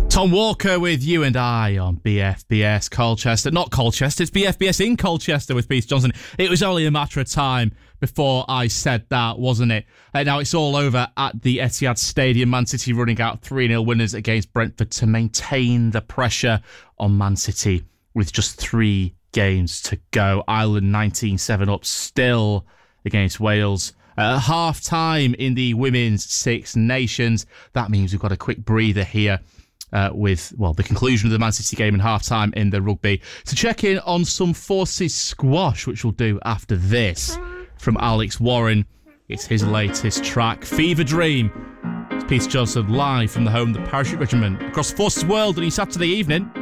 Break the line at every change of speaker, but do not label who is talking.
Tom Walker with You and I on BFBS Colchester. Not Colchester, it's BFBS in Colchester with Peter Johnson. It was only a matter of time before I said that, wasn't it? Now it's all over at the Etihad Stadium. Man City running out 3-0 winners against Brentford to maintain the pressure on Man City with just 3 games to go. Ireland 19-7 up still against Wales. Half-time in the Women's Six Nations. That means we've got a quick breather here. With the conclusion of the Man City game and half-time in the rugby. To check in on some Forces squash, which we'll do after this, from Alex Warren. It's his latest track, Fever Dream. It's Peter Johnson live from the home of the Parachute Regiment across the Forces world on Saturday evening.